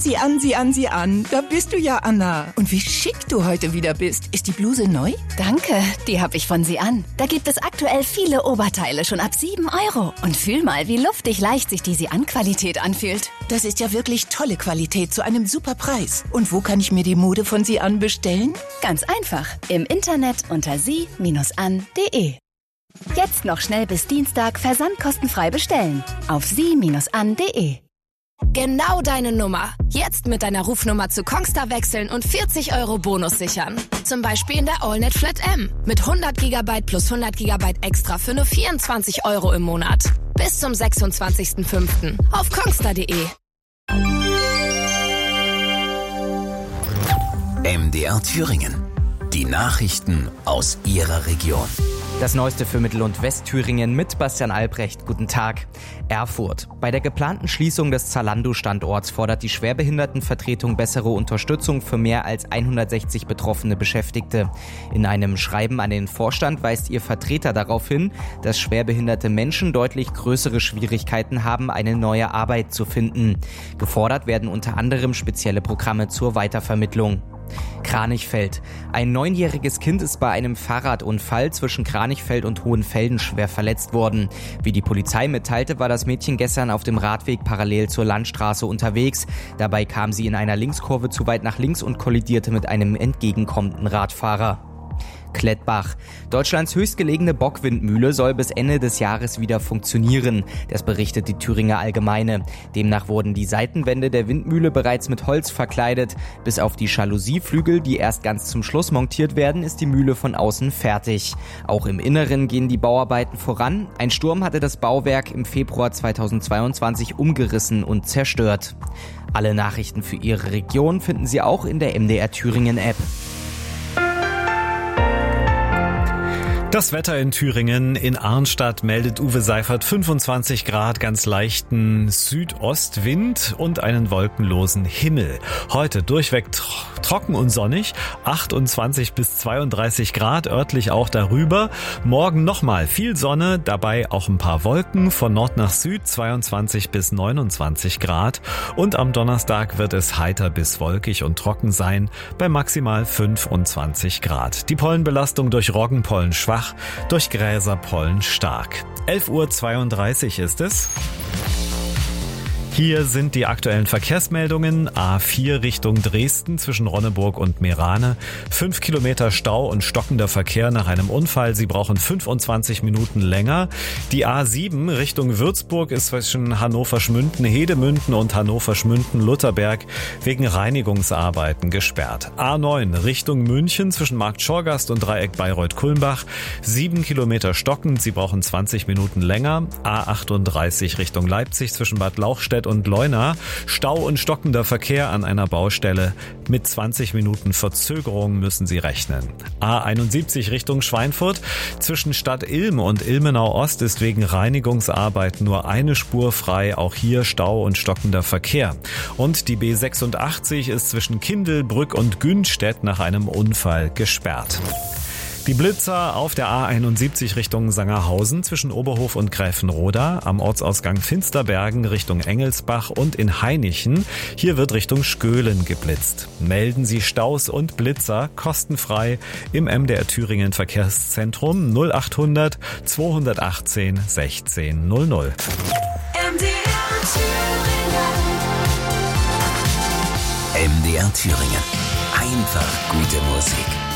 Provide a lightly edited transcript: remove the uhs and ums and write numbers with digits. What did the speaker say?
Sieh an, sieh an, sieh an. Da bist du ja, Anna. Und wie schick du heute wieder bist. Ist die Bluse neu? Danke, die habe ich von Sie an. Da gibt es aktuell viele Oberteile schon ab 7 €. Und fühl mal, wie luftig leicht sich die Sie-an-Qualität anfühlt. Das ist ja wirklich tolle Qualität zu einem super Preis. Und wo kann ich mir die Mode von Sie an bestellen? Ganz einfach. Im Internet unter sie-an.de. Jetzt noch schnell bis Dienstag versandkostenfrei bestellen. Auf sie-an.de. Genau deine Nummer. Jetzt mit deiner Rufnummer zu Kongstar wechseln und 40 € Bonus sichern. Zum Beispiel in der AllNet Flat M. Mit 100 GB plus 100 GB extra für nur 24 € im Monat. Bis zum 26.05. auf kongstar.de. MDR Thüringen. Die Nachrichten aus Ihrer Region. Das Neueste für Mittel- und Westthüringen mit Bastian Albrecht. Guten Tag. Erfurt. Bei der geplanten Schließung des Zalando-Standorts fordert die Schwerbehindertenvertretung bessere Unterstützung für mehr als 160 betroffene Beschäftigte. In einem Schreiben an den Vorstand weist ihr Vertreter darauf hin, dass schwerbehinderte Menschen deutlich größere Schwierigkeiten haben, eine neue Arbeit zu finden. Gefordert werden unter anderem spezielle Programme zur Weitervermittlung. Kranichfeld. Ein 9-jähriges Kind ist bei einem Fahrradunfall zwischen Kranichfeld und Hohenfelden schwer verletzt worden. Wie die Polizei mitteilte, war das Mädchen gestern auf dem Radweg parallel zur Landstraße unterwegs. Dabei kam sie in einer Linkskurve zu weit nach links und kollidierte mit einem entgegenkommenden Radfahrer. Klettbach. Deutschlands höchstgelegene Bockwindmühle soll bis Ende des Jahres wieder funktionieren. Das berichtet die Thüringer Allgemeine. Demnach wurden die Seitenwände der Windmühle bereits mit Holz verkleidet. Bis auf die Jalousieflügel, die erst ganz zum Schluss montiert werden, ist die Mühle von außen fertig. Auch im Inneren gehen die Bauarbeiten voran. Ein Sturm hatte das Bauwerk im Februar 2022 umgerissen und zerstört. Alle Nachrichten für Ihre Region finden Sie auch in der MDR Thüringen App. Das Wetter in Thüringen. In Arnstadt meldet Uwe Seifert 25 Grad, ganz leichten Südostwind und einen wolkenlosen Himmel. Heute durchweg trocken und sonnig, 28 bis 32 Grad, örtlich auch darüber. Morgen nochmal viel Sonne, dabei auch ein paar Wolken, von Nord nach Süd 22 bis 29 Grad. Und am Donnerstag wird es heiter bis wolkig und trocken sein, bei maximal 25 Grad. Die Pollenbelastung durch Roggenpollen schwach, durch Gräserpollen stark. 11:32 Uhr ist es. Hier sind die aktuellen Verkehrsmeldungen. A4 Richtung Dresden zwischen Ronneburg und Meerane. 5 Kilometer Stau und stockender Verkehr nach einem Unfall. Sie brauchen 25 Minuten länger. Die A7 Richtung Würzburg ist zwischen Hannover-Schmünden, Hedemünden und Hannover-Schmünden-Lutherberg wegen Reinigungsarbeiten gesperrt. A9 Richtung München zwischen Markt Schorgast und Dreieck Bayreuth-Kulmbach. 7 Kilometer stockend. Sie brauchen 20 Minuten länger. A38 Richtung Leipzig zwischen Bad Lauchstädt und Leuna. Stau und stockender Verkehr an einer Baustelle. Mit 20 Minuten Verzögerung müssen Sie rechnen. A71 Richtung Schweinfurt. Zwischen Stadt Ilm und Ilmenau Ost ist wegen Reinigungsarbeiten nur eine Spur frei. Auch hier Stau und stockender Verkehr. Und die B86 ist zwischen Kindelbrück und Günstedt nach einem Unfall gesperrt. Die Blitzer auf der A71 Richtung Sangerhausen zwischen Oberhof und Gräfenroda, am Ortsausgang Finsterbergen Richtung Engelsbach und in Hainichen. Hier wird Richtung Skölen geblitzt. Melden Sie Staus und Blitzer kostenfrei im MDR Thüringen Verkehrszentrum 0800 218 1600. MDR Thüringen. Einfach gute Musik.